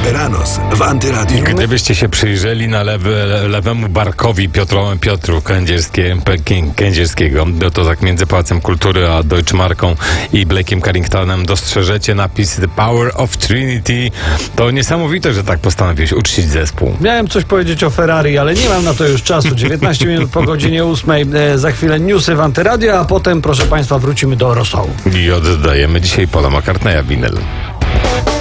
Superanos w Antyradiu. Gdybyście się przyjrzeli na lewemu barkowi Piotru Kędzierskiego, to tak między Pałacem Kultury a Deutschmarką i Blake'iem Carringtonem dostrzeżecie napis The Power of Trinity. To niesamowite, że tak postanowiłeś uczcić zespół. Miałem coś powiedzieć o Ferrari, ale nie mam na to już czasu. 19 minut po godzinie 8. Za chwilę newsy w Antyradio, a potem, proszę Państwa, wrócimy do rosołu. I oddajemy dzisiaj Paula McCartneya winyl.